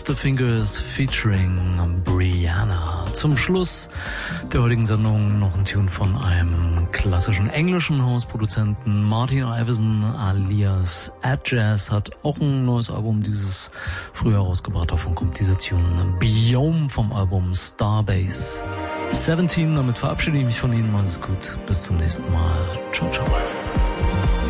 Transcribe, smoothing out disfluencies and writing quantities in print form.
the Fingers featuring Brianna. Zum Schluss der heutigen Sendung noch ein Tune von einem klassischen englischen Hausproduzenten. Martin Iveson alias Adjazz hat auch ein neues Album dieses Frühjahr rausgebracht. Davon kommt dieser Tune Biome vom Album Starbase 17. Damit verabschiede ich mich von Ihnen. Alles gut. Bis zum nächsten Mal. Ciao, ciao.